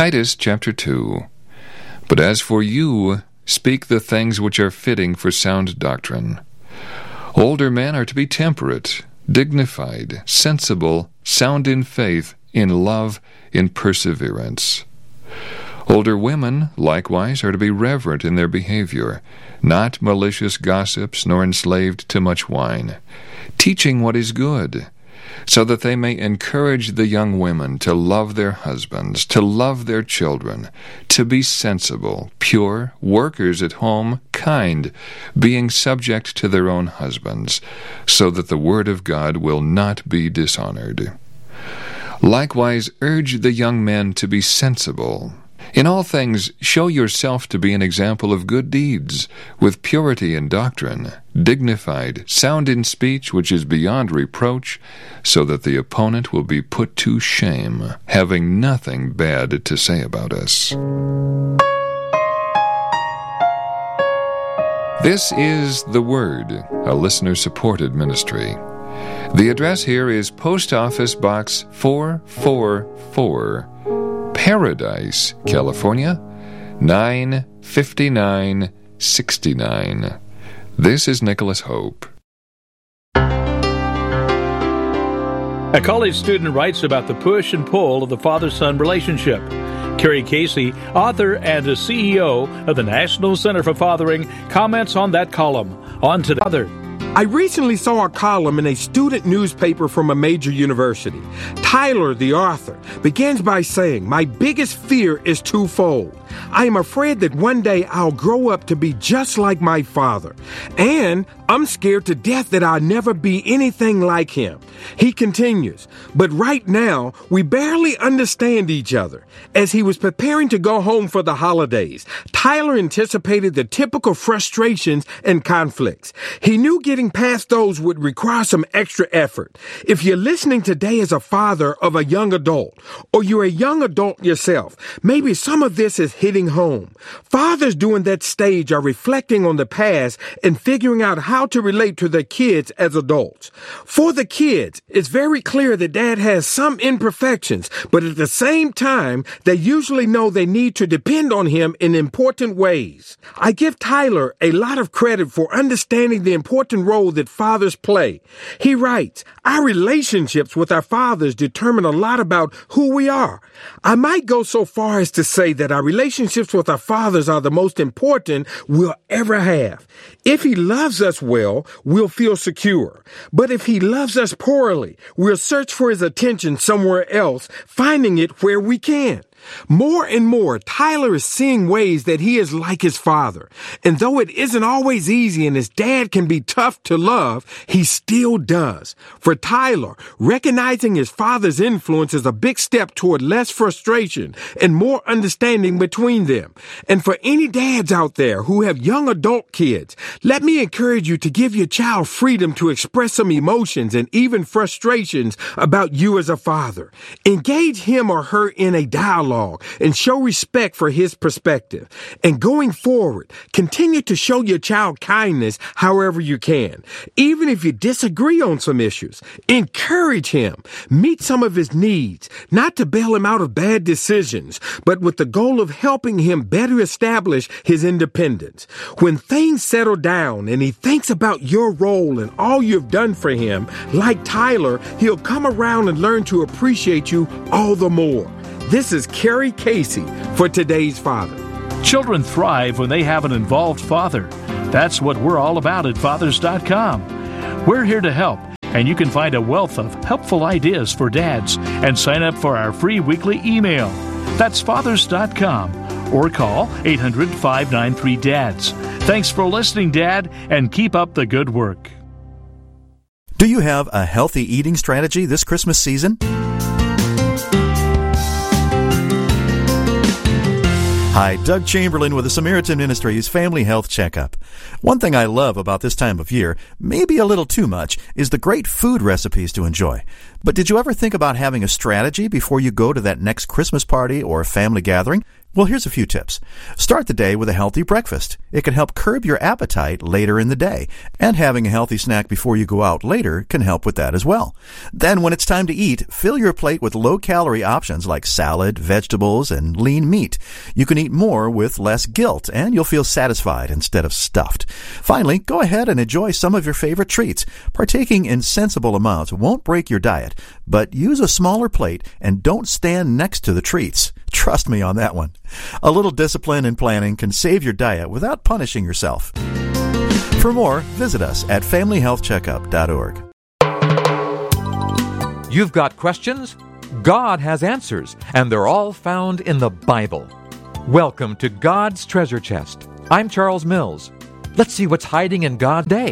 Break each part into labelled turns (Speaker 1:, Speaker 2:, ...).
Speaker 1: Titus chapter 2. But as for you, speak the things which are fitting for sound doctrine. Older men are to be temperate, dignified, sensible, sound in faith, in love, in perseverance. Older women, likewise, are to be reverent in their behavior, not malicious gossips, nor enslaved to much wine, teaching what is good, so that they may encourage the young women to love their husbands, to love their children, to be sensible, pure, workers at home, kind, being subject to their own husbands, so that the word of God will not be dishonored. Likewise, urge the young men to be sensible. In all things, show yourself to be an example of good deeds, with purity in doctrine, dignified, sound in speech which is beyond reproach, so that the opponent will be put to shame, having nothing bad to say about us. This is The Word, a listener-supported ministry. The address here is Post Office Box 444, Paradise, California, 95969. This is Nicholas Hope.
Speaker 2: A college student writes about the push and pull of the father-son relationship. Carrie Casey, author and a CEO of the National Center for Fathering, comments on that column. On to the other.
Speaker 3: I recently saw a column in a student newspaper from a major university. Tyler, the author, begins by saying, "My biggest fear is twofold. I am afraid that one day I'll grow up to be just like my father. And I'm scared to death that I'll never be anything like him." He continues, "But right now, we barely understand each other." As he was preparing to go home for the holidays, Tyler anticipated the typical frustrations and conflicts. He knew getting past those would require some extra effort. If you're listening today as a father of a young adult, or you're a young adult yourself, maybe some of this is hitting home. Fathers during that stage are reflecting on the past and figuring out how to relate to their kids as adults. For the kids, it's very clear that dad has some imperfections, but at the same time, they usually know they need to depend on him in important ways. I give Tyler a lot of credit for understanding the important role that fathers play. He writes, "Our relationships with our fathers determine a lot about who we are. I might go so far as to say that our relationships with our fathers are the most important we'll ever have. If he loves us well, we'll feel secure. But if he loves us poorly, we'll search for his attention somewhere else, finding it where we can." More and more, Tyler is seeing ways that he is like his father. And though it isn't always easy and his dad can be tough to love, he still does. For Tyler, recognizing his father's influence is a big step toward less frustration and more understanding between them. And for any dads out there who have young adult kids, let me encourage you to give your child freedom to express some emotions and even frustrations about you as a father. Engage him or her in a dialogue and show respect for his perspective. And going forward, continue to show your child kindness however you can. Even if you disagree on some issues, encourage him. Meet some of his needs, not to bail him out of bad decisions, but with the goal of helping him better establish his independence. When things settle down and he thinks about your role and all you've done for him, like Tyler, he'll come around and learn to appreciate you all the more. This is Carrie Casey for Today's Father.
Speaker 2: Children thrive when they have an involved father. That's what we're all about at Fathers.com. We're here to help, and you can find a wealth of helpful ideas for dads and sign up for our free weekly email. That's Fathers.com, or call 800-593-DADS. Thanks for listening, Dad, and keep up the good work.
Speaker 4: Do you have a healthy eating strategy this Christmas season? Hi, Doug Chamberlain with the Samaritan Ministries Family Health Checkup. One thing I love about this time of year, maybe a little too much, is the great food recipes to enjoy. But did you ever think about having a strategy before you go to that next Christmas party or family gathering? Well, here's a few tips. Start the day with a healthy breakfast. It can help curb your appetite later in the day, and having a healthy snack before you go out later can help with that as well. Then, when it's time to eat, fill your plate with low-calorie options like salad, vegetables, and lean meat. You can eat more with less guilt, and you'll feel satisfied instead of stuffed. Finally, go ahead and enjoy some of your favorite treats. Partaking in sensible amounts won't break your diet, but use a smaller plate and don't stand next to the treats. Trust me on that one. A little discipline and planning can save your diet without punishing yourself. For more, visit us at familyhealthcheckup.org.
Speaker 5: You've got questions? God has answers, and they're all found in the Bible. Welcome to God's Treasure Chest. I'm Charles Mills. Let's see what's hiding in God's day.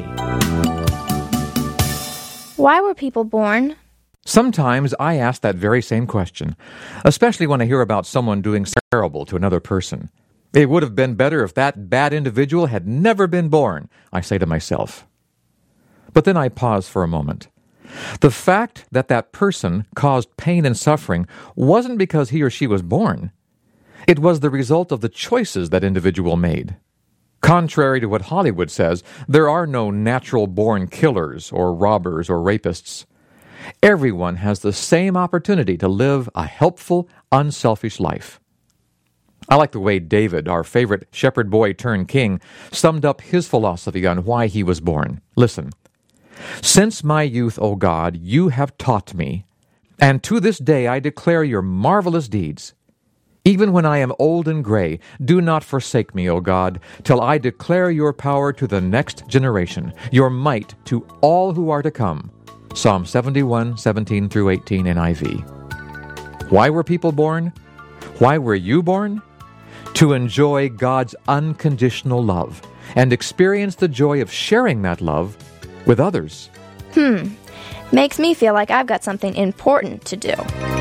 Speaker 6: Why were people born?
Speaker 5: Sometimes I ask that very same question, especially when I hear about someone doing terrible to another person. It would have been better if that bad individual had never been born, I say to myself. But then I pause for a moment. The fact that that person caused pain and suffering wasn't because he or she was born. It was the result of the choices that individual made. Contrary to what Hollywood says, there are no natural-born killers or robbers or rapists. Everyone has the same opportunity to live a helpful, unselfish life. I like the way David, our favorite shepherd boy turned king, summed up his philosophy on why he was born. Listen. Since my youth, O God, you have taught me, and to this day I declare your marvelous deeds. Even when I am old and gray, do not forsake me, O God, till I declare your power to the next generation, your might to all who are to come. Psalm 71, 17 through 18 NIV. Why were people born? Why were you born? To enjoy God's unconditional love and experience the joy of sharing that love with others.
Speaker 6: Makes me feel like I've got something important to do.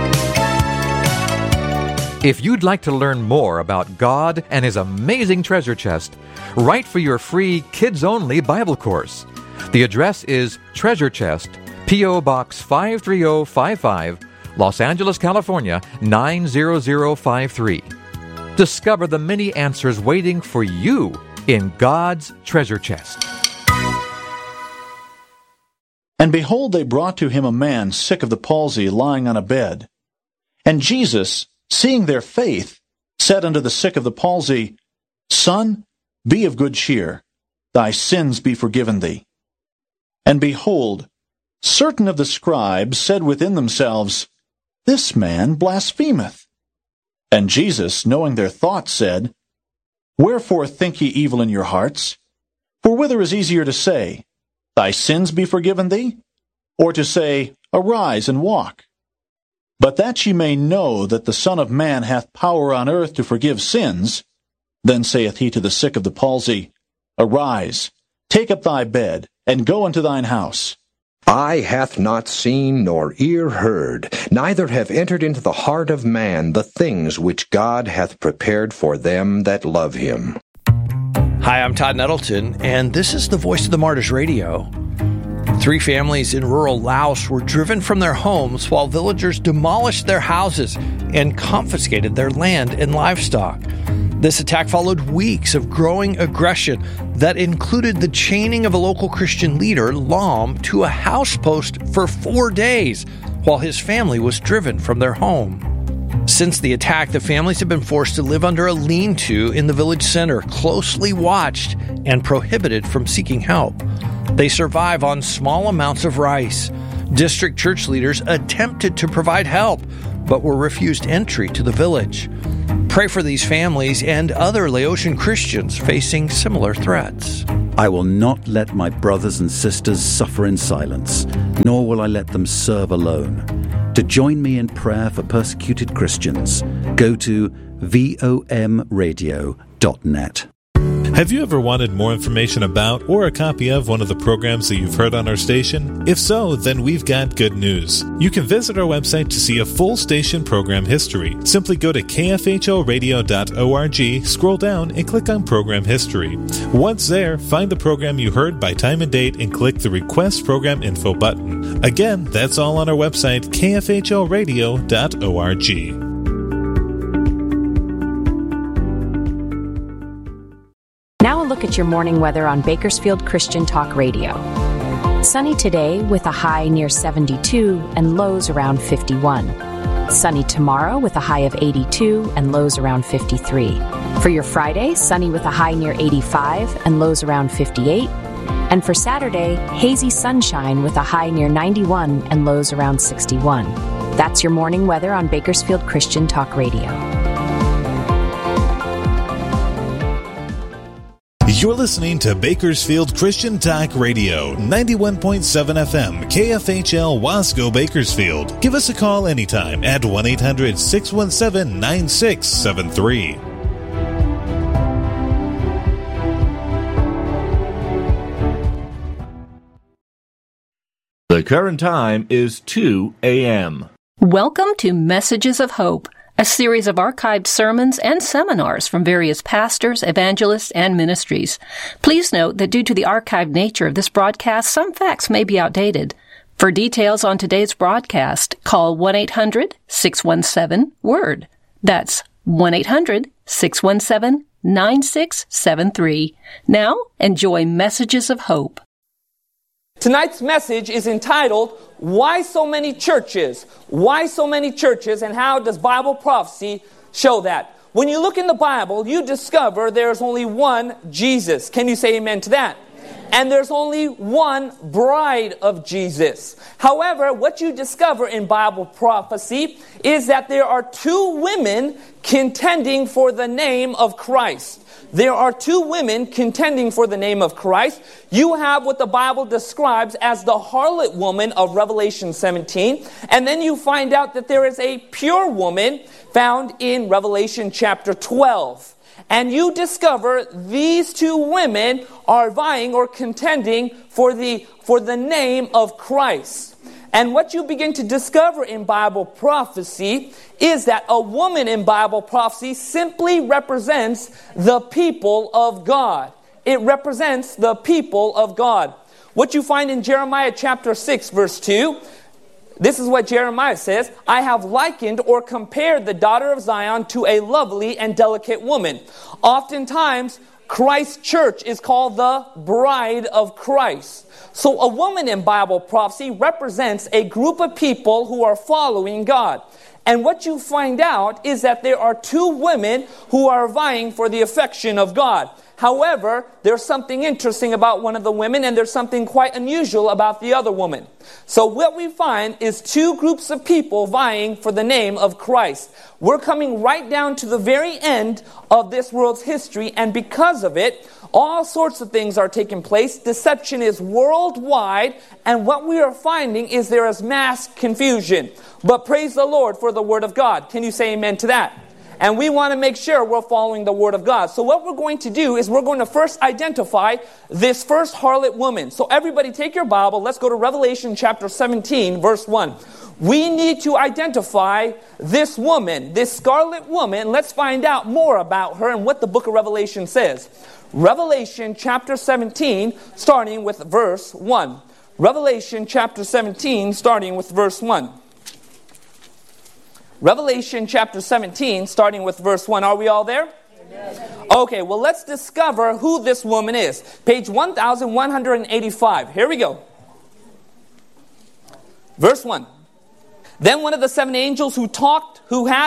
Speaker 5: If you'd like to learn more about God and His amazing treasure chest, write for your free kids-only Bible course. The address is Treasure Chest, P.O. Box 53055, Los Angeles, California, 90053. Discover the many answers waiting for you in God's treasure chest.
Speaker 7: And behold, they brought to him a man sick of the palsy, lying on a bed. And Jesus, seeing their faith, said unto the sick of the palsy, Son, be of good cheer, thy sins be forgiven thee. And behold, certain of the scribes said within themselves, This man blasphemeth. And Jesus, knowing their thoughts, said, Wherefore think ye evil in your hearts? For whither is easier to say, Thy sins be forgiven thee? Or to say, Arise and walk? But that ye may know that the Son of Man hath power on earth to forgive sins, then saith he to the sick of the palsy, Arise, take up thy bed, and go unto thine house.
Speaker 8: Eye hath not seen, nor ear heard, neither have entered into the heart of man the things which God hath prepared for them that love him.
Speaker 9: Hi, I'm Todd Nettleton, and this is the Voice of the Martyrs Radio. 3 families in rural Laos were driven from their homes while villagers demolished their houses and confiscated their land and livestock. This attack followed weeks of growing aggression that included the chaining of a local Christian leader, Lam, to a house post for 4 days while his family was driven from their home. Since the attack, the families have been forced to live under a lean-to in the village center, closely watched and prohibited from seeking help. They survive on small amounts of rice. District church leaders attempted to provide help, but were refused entry to the village. Pray for these families and other Laotian Christians facing similar threats.
Speaker 10: I will not let my brothers and sisters suffer in silence, nor will I let them serve alone. To join me in prayer for persecuted Christians, go to vomradio.net.
Speaker 11: Have you ever wanted more information about or a copy of one of the programs that you've heard on our station? If so, then we've got good news. You can visit our website to see a full station program history. Simply go to kfhoradio.org, scroll down, and click on Program History. Once there, find the program you heard by time and date and click the Request Program Info button. Again, that's all on our website, kfhoradio.org.
Speaker 12: look at your morning weather on Bakersfield Christian Talk Radio. Sunny today with a high near 72 and lows around 51. Sunny tomorrow with a high of 82 and lows around 53. For your Friday, sunny with a high near 85 and lows around 58. And for Saturday, hazy sunshine with a high near 91 and lows around 61. That's your morning weather on Bakersfield Christian Talk Radio.
Speaker 11: You're listening to Bakersfield Christian Talk Radio, 91.7 FM, KFHL Wasco, Bakersfield. Give us a call anytime at 1-800-617-9673.
Speaker 13: The current time is 2 a.m.
Speaker 14: Welcome to Messages of Hope, a series of archived sermons and seminars from various pastors, evangelists, and ministries. Please note that due to the archived nature of this broadcast, some facts may be outdated. For details on today's broadcast, call 1-800-617-WORD. That's 1-800-617-9673. Now, enjoy Messages of Hope.
Speaker 15: Tonight's message is entitled, Why So Many Churches? Why So Many Churches, and how does Bible prophecy show that? When you look in the Bible, you discover there's only one Jesus. Can you say amen to that? And there's only one bride of Jesus. However, what you discover in Bible prophecy is that there are two women contending for the name of Christ. There are two women contending for the name of Christ. You have what the Bible describes as the harlot woman of Revelation 17. And then you find out that there is a pure woman found in Revelation chapter 12. And you discover these two women are vying or contending for the name of Christ. And what you begin to discover in Bible prophecy is that a woman in Bible prophecy simply represents the people of God. It represents the people of God. What you find in Jeremiah chapter 6 verse 2, this is what Jeremiah says, I have likened or compared the daughter of Zion to a lovely and delicate woman. Oftentimes, Christ's church is called the bride of Christ. So a woman in Bible prophecy represents a group of people who are following God. And what you find out is that there are two women who are vying for the affection of God. However, there's something interesting about one of the women, and there's something quite unusual about the other woman. So what we find is two groups of people vying for the name of Christ. We're coming right down to the very end of this world's history, and because of it, all sorts of things are taking place. Deception is worldwide, and what we are finding is there is mass confusion. But praise the Lord for the Word of God. Can you say amen to that? And we want to make sure we're following the Word of God. So what we're going to do is we're going to first identify this first harlot woman. So everybody take your Bible. Let's go to Revelation chapter 17, verse 1. We need to identify this woman, this scarlet woman. Let's find out more about her and what the book of Revelation says. Revelation chapter 17, starting with verse 1. Revelation chapter 17, starting with verse 1. Revelation chapter 17, starting with verse 1. Are we all there? Amen. Okay, well, let's discover who this woman is. Page 1185. Here we go. Verse 1. Then one of the seven angels who had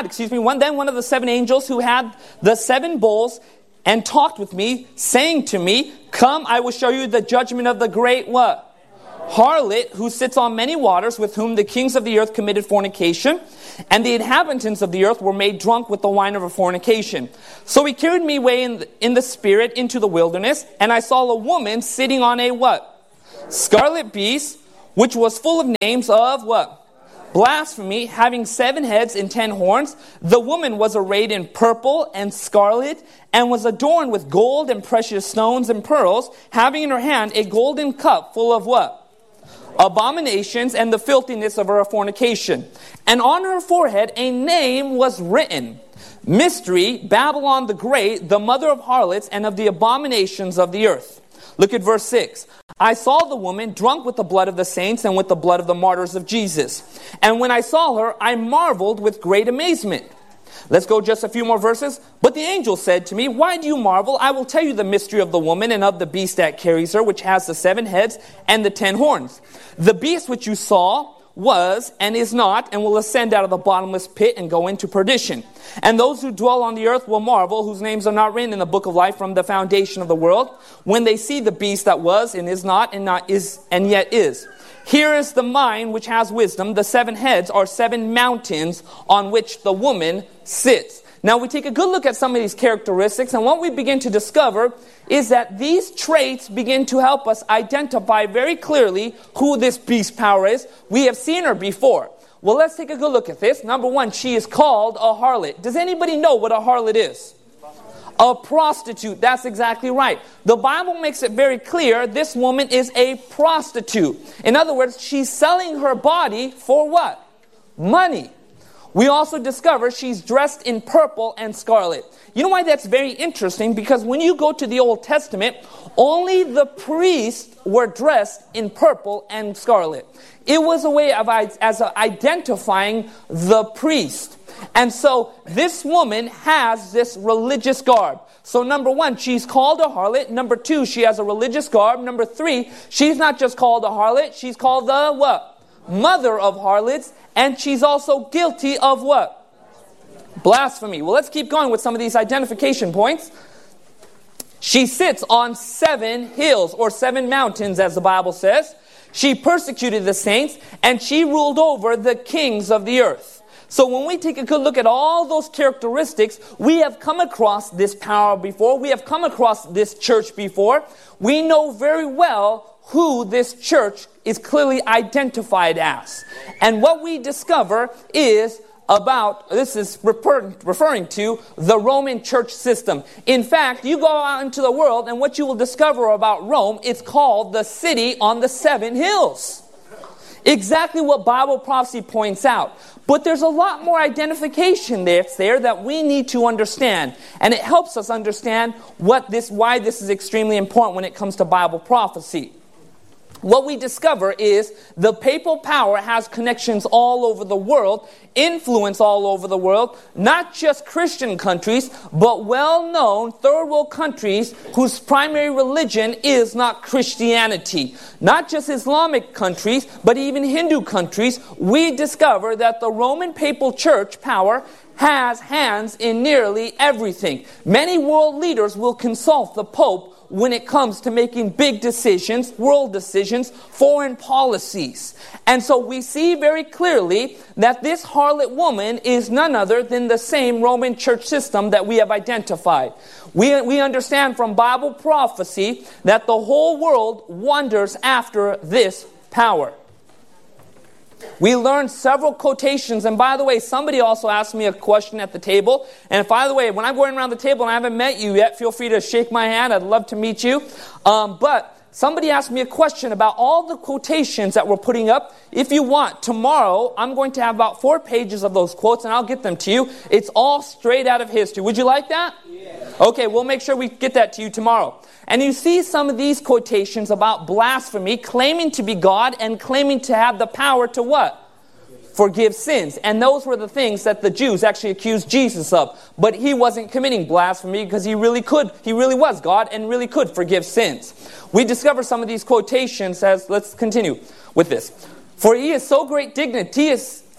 Speaker 15: the seven bowls and talked with me, saying to me, Come, I will show you the judgment of the great what? Harlot, who sits on many waters, with whom the kings of the earth committed fornication, and the inhabitants of the earth were made drunk with the wine of her fornication. So he carried me away in the spirit into the wilderness, and I saw a woman sitting on a what? Scarlet beast, which was full of names of what? Blasphemy, having 7 heads and 10 horns. The woman was arrayed in purple and scarlet, and was adorned with gold and precious stones and pearls, having in her hand a golden cup full of what? Abominations and the filthiness of her fornication. And on her forehead a name was written, Mystery, Babylon the Great, the mother of harlots and of the abominations of the earth. Look at verse 6. I saw the woman drunk with the blood of the saints and with the blood of the martyrs of Jesus. And when I saw her, I marveled with great amazement. Let's go just a few more verses. But the angel said to me, why do you marvel? I will tell you the mystery of the woman and of the beast that carries her, which has the 7 heads and the 10 horns. The beast which you saw was and is not, and will ascend out of the bottomless pit and go into perdition. And those who dwell on the earth will marvel, whose names are not written in the book of life from the foundation of the world, when they see the beast that was and is not and yet is. Here is the mind which has wisdom. The 7 heads are 7 mountains on which the woman sits. Now we take a good look at some of these characteristics, and what we begin to discover is that these traits begin to help us identify very clearly who this beast power is. We have seen her before. Well, let's take a good look at this. Number 1, she is called a harlot. Does anybody know what a harlot is? A prostitute. That's exactly right. The Bible makes it very clear this woman is a prostitute. In other words, she's selling her body for what? Money. We also discover she's dressed in purple and scarlet. You know why that's very interesting? Because when you go to the Old Testament, only the priests were dressed in purple and scarlet. It was a way of identifying the priest. And so this woman has this religious garb. So number 1, she's called a harlot. Number 2, she has a religious garb. Number 3, she's not just called a harlot, she's called the what? Mother of harlots. And she's also guilty of what? Blasphemy. Well, let's keep going with some of these identification points. She sits on 7 hills, or 7 mountains, as the Bible says. She persecuted the saints, and she ruled over the kings of the earth. So when we take a good look at all those characteristics, we have come across this power before. We have come across this church before. We know very well who this church is clearly identified as. And what we discover is about, this is referring to the Roman church system. In fact, you go out into the world and what you will discover about Rome, it's called the city on the 7 hills. Exactly what Bible prophecy points out. But there's a lot more identification that's there that we need to understand. And it helps us understand why this is extremely important when it comes to Bible prophecy. What we discover is the papal power has connections all over the world, influence all over the world, not just Christian countries, but well-known third world countries whose primary religion is not Christianity. Not just Islamic countries, but even Hindu countries. We discover that the Roman papal church power has hands in nearly everything. Many world leaders will consult the Pope when it comes to making big decisions, world decisions, foreign policies. And so we see very clearly that this harlot woman is none other than the same Roman church system that we have identified. We understand from Bible prophecy that the whole world wonders after this power. We learned several quotations, and by the way, somebody also asked me a question at the table. And by the way, when I'm going around the table and I haven't met you yet, feel free to shake my hand. I'd love to meet you. But somebody asked me a question about all the quotations that we're putting up. If you want, tomorrow I'm going to have about 4 pages of those quotes, and I'll get them to you. It's all straight out of history. Would you like that? Yeah. Okay, we'll make sure we get that to you tomorrow. And you see some of these quotations about blasphemy, claiming to be God and claiming to have the power to what? Forgive sins. And those were the things that the Jews actually accused Jesus of. But he wasn't committing blasphemy because he really was God and really could forgive sins. We discover some of these quotations as, let's continue with this. For he is so great dignity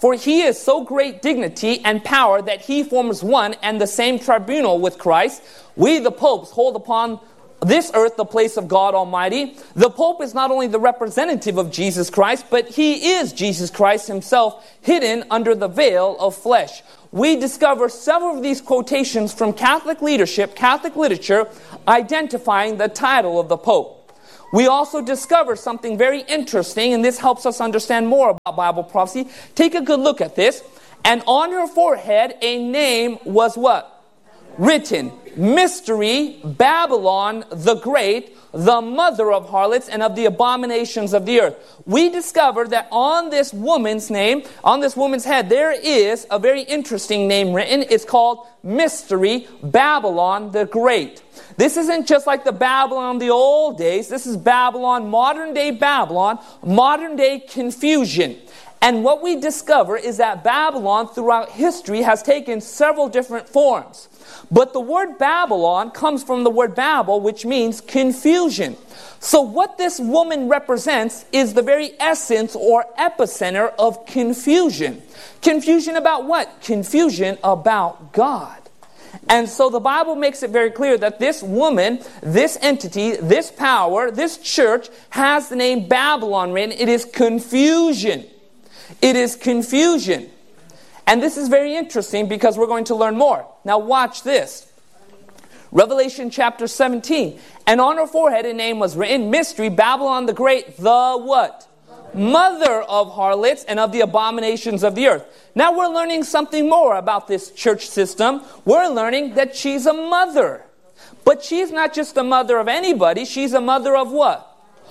Speaker 15: and power that he forms one and the same tribunal with Christ. We, the popes, hold upon this earth the place of God Almighty. The Pope is not only the representative of Jesus Christ, but he is Jesus Christ himself, hidden under the veil of flesh. We discover several of these quotations from Catholic leadership, Catholic literature, identifying the title of the Pope. We also discover something very interesting, and this helps us understand more about Bible prophecy. Take a good look at this. And on her forehead a name was what? Written. Mystery, Babylon the Great, the mother of harlots and of the abominations of the earth. We discover that on this woman's name, on this woman's head, there is a very interesting name written. It's called Mystery, Babylon the Great. This isn't just like the Babylon of the old days. This is Babylon, modern day confusion. And what we discover is that Babylon throughout history has taken several different forms. But the word Babylon comes from the word Babel, which means confusion. So what this woman represents is the very essence or epicenter of confusion. Confusion about what? Confusion about God. And so the Bible makes it very clear that this woman, this entity, this power, this church has the name Babylon written. It is confusion. It is confusion. And this is very interesting because we're going to learn more. Now watch this. Revelation chapter 17. And on her forehead a name was written, Mystery, Babylon the Great, the what? Mother of harlots and of the abominations of the earth. Now we're learning something more about this church system. We're learning that she's a mother. But she's not just a mother of anybody. She's a mother of what?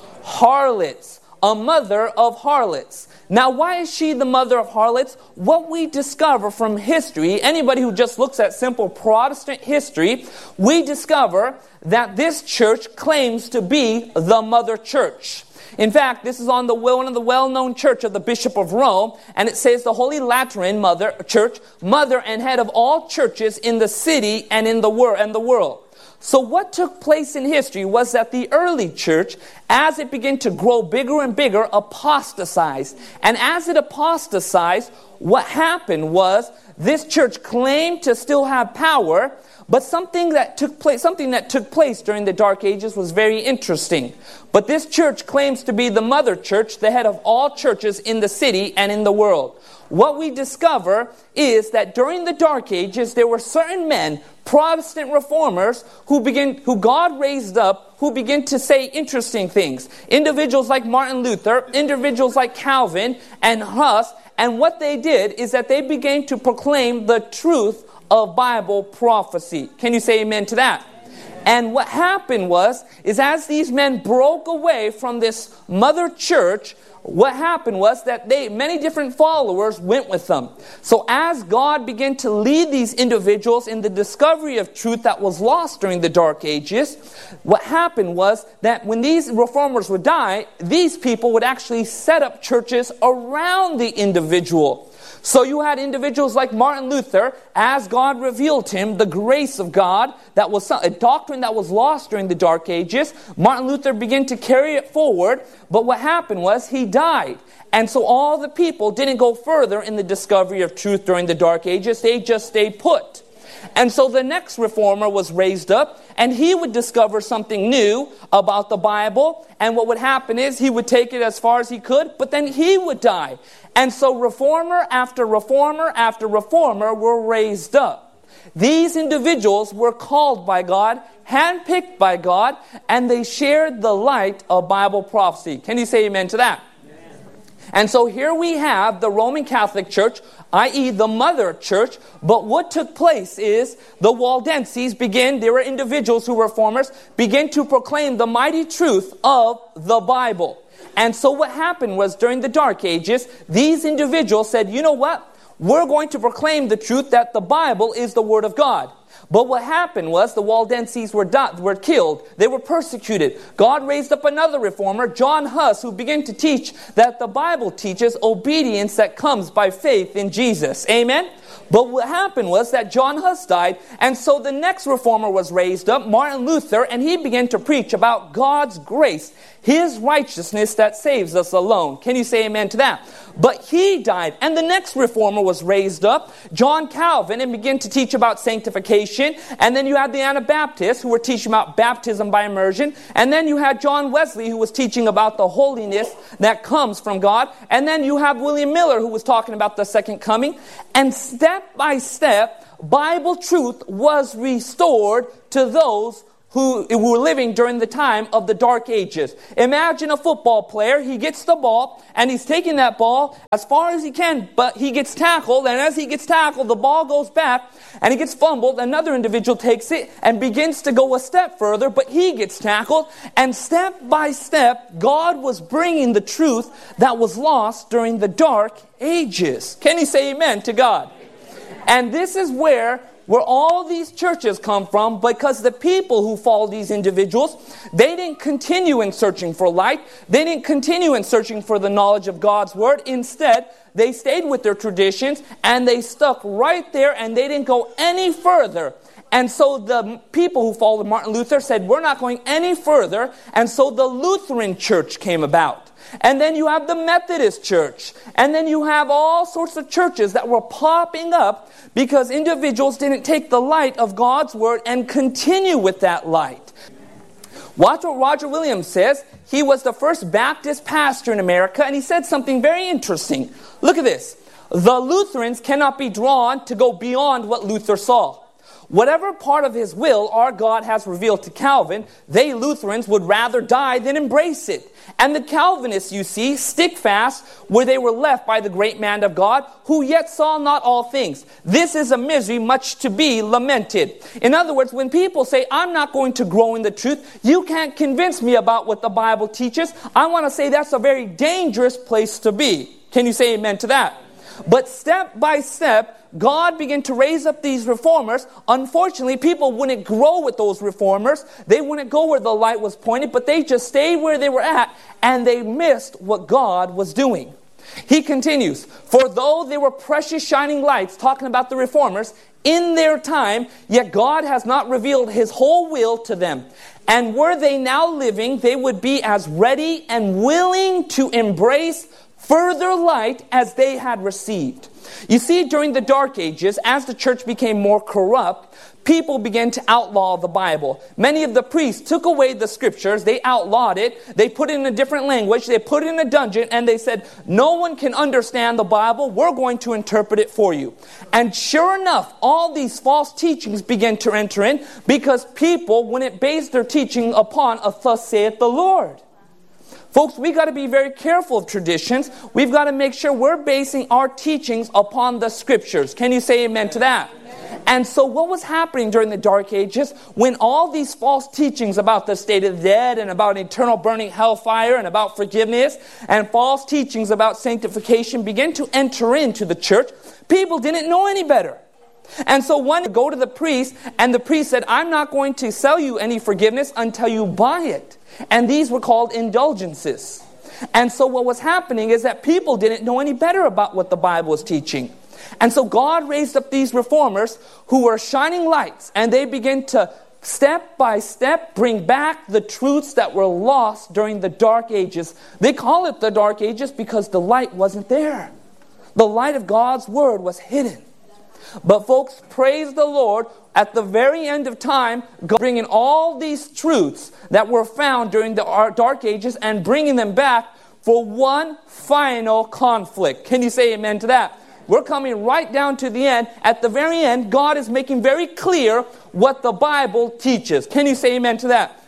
Speaker 15: Harlots. A mother of harlots. Now, why is she the mother of harlots? What we discover from history, anybody who just looks at simple Protestant history, we discover that this church claims to be the mother church. In fact, this is on one of the well-known church of the Bishop of Rome, and it says the Holy Lateran Mother Church, mother and head of all churches in the city and in the world. So what took place in history was that the early church, as it began to grow bigger and bigger, apostatized. And as it apostatized, what happened was this church claimed to still have power, but something that took place during the Dark Ages was very interesting. But this church claims to be the mother church, the head of all churches in the city and in the world. What we discover is that during the Dark Ages, there were certain men, Protestant reformers, who God raised up, who began to say interesting things. Individuals like Martin Luther, individuals like Calvin and Huss, and what they did is that they began to proclaim the truth of Bible prophecy. Can you say amen to that? And what happened is as these men broke away from this mother church, what happened was that many different followers went with them. So as God began to lead these individuals in the discovery of truth that was lost during the Dark Ages, what happened was that when these reformers would die, these people would actually set up churches around the individual. So you had individuals like Martin Luther, as God revealed him, the grace of God, that was a doctrine that was lost during the Dark Ages. Martin Luther began to carry it forward, but what happened was he died. And so all the people didn't go further in the discovery of truth during the Dark Ages, they just stayed put. And so the next reformer was raised up, and he would discover something new about the Bible. And what would happen is he would take it as far as he could, but then he would die. And so reformer after reformer after reformer were raised up. These individuals were called by God, handpicked by God, and they shared the light of Bible prophecy. Can you say amen to that? And so here we have the Roman Catholic Church, i.e. the mother church. But what took place is the Waldenses there were individuals who were reformers, began to proclaim the mighty truth of the Bible. And so what happened was during the Dark Ages, these individuals said, you know what? We're going to proclaim the truth that the Bible is the Word of God. But what happened was the Waldenses were killed. They were persecuted. God raised up another reformer, John Huss, who began to teach that the Bible teaches obedience that comes by faith in Jesus. Amen? But what happened was that John Huss died, and so the next reformer was raised up, Martin Luther, and he began to preach about God's grace, His righteousness that saves us alone. Can you say amen to that? But he died, and the next reformer was raised up, John Calvin, and began to teach about sanctification. And then you had the Anabaptists who were teaching about baptism by immersion. And then you had John Wesley who was teaching about the holiness that comes from God. And then you have William Miller who was talking about the second coming. And step by step, Bible truth was restored to those who were living during the time of the Dark Ages. Imagine a football player. He gets the ball, and he's taking that ball as far as he can, but he gets tackled, and as he gets tackled, the ball goes back, and he gets fumbled. Another individual takes it and begins to go a step further, but he gets tackled, and step by step, God was bringing the truth that was lost during the Dark Ages. Can you say amen to God? And this is where where all these churches come from, because the people who follow these individuals, they didn't continue in searching for light. They didn't continue in searching for the knowledge of God's Word. Instead, they stayed with their traditions, and they stuck right there, and they didn't go any further. And so the people who followed Martin Luther said, we're not going any further. And so the Lutheran Church came about. And then you have the Methodist Church. And then you have all sorts of churches that were popping up because individuals didn't take the light of God's Word and continue with that light. Watch what Roger Williams says. He was the first Baptist pastor in America, and he said something very interesting. Look at this. The Lutherans cannot be drawn to go beyond what Luther saw. Whatever part of his will our God has revealed to Calvin, they Lutherans would rather die than embrace it. And the Calvinists, you see, stick fast where they were left by the great man of God, who yet saw not all things. This is a misery much to be lamented. In other words, when people say, I'm not going to grow in the truth, you can't convince me about what the Bible teaches, I want to say that's a very dangerous place to be. Can you say amen to that? But step by step, God began to raise up these reformers. Unfortunately, people wouldn't grow with those reformers. They wouldn't go where the light was pointed, but they just stayed where they were at, and they missed what God was doing. He continues, for though they were precious shining lights, talking about the reformers, in their time, yet God has not revealed His whole will to them. And were they now living, they would be as ready and willing to embrace further light as they had received. You see, during the Dark Ages, as the church became more corrupt, people began to outlaw the Bible. Many of the priests took away the scriptures, they outlawed it, they put it in a different language, they put it in a dungeon, and they said, no one can understand the Bible, we're going to interpret it for you. And sure enough, all these false teachings began to enter in, because people wouldn't base their teaching upon a thus saith the Lord. Folks, we got to be very careful of traditions. We've got to make sure we're basing our teachings upon the scriptures. Can you say amen to that? Amen. And so what was happening during the Dark Ages, when all these false teachings about the state of the dead and about eternal burning hellfire and about forgiveness and false teachings about sanctification began to enter into the church, people didn't know any better. And so one would go to the priest, and the priest said, I'm not going to sell you any forgiveness until you buy it. And these were called indulgences. And so what was happening is that people didn't know any better about what the Bible was teaching. And so God raised up these reformers who were shining lights, and they began to step by step bring back the truths that were lost during the Dark Ages. They call it the Dark Ages because the light wasn't there. The light of God's Word was hidden. But folks, praise the Lord, at the very end of time, God bringing all these truths that were found during the Dark Ages and bringing them back for one final conflict. Can you say amen to that? We're coming right down to the end. At the very end, God is making very clear what the Bible teaches. Can you say amen to that?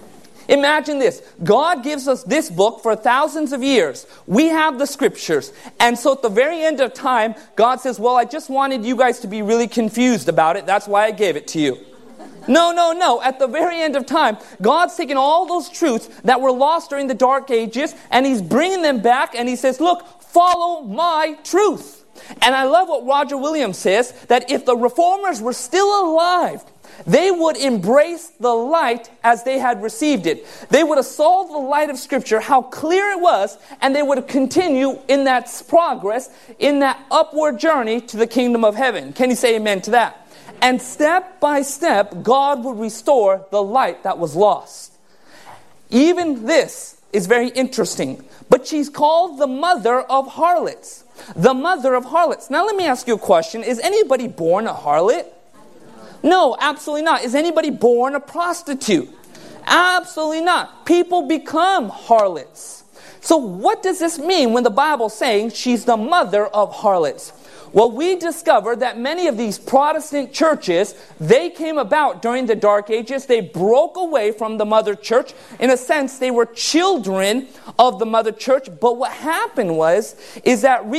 Speaker 15: Imagine this. God gives us this book for thousands of years. We have the scriptures. And so at the very end of time, God says, well, I just wanted you guys to be really confused about it. That's why I gave it to you. No. At the very end of time, God's taking all those truths that were lost during the Dark Ages, and He's bringing them back, and He says, look, follow my truth. And I love what Roger Williams says, that if the reformers were still alive, they would embrace the light as they had received it. They would have saw the light of Scripture, how clear it was, and they would continue in that progress, in that upward journey to the kingdom of heaven. Can you say amen to that? And step by step, God would restore the light that was lost. Even this is very interesting. But she's called the mother of harlots. The mother of harlots. Now let me ask you a question. Is anybody born a harlot? No, absolutely not. Is anybody born a prostitute? Absolutely not. People become harlots. So what does this mean when the Bible's saying she's the mother of harlots? Well, we discover that many of these Protestant churches, they came about during the Dark Ages. They broke away from the mother church. In a sense, they were children of the mother church. But what happened is that